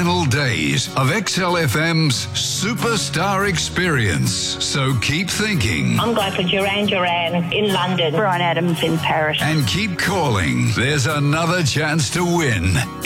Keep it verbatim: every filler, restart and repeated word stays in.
final days of X L F M's Superstar Experience. So keep thinking. I'm going for Duran Duran in London. Brian Adams in Paris. And keep calling. There's another chance to win.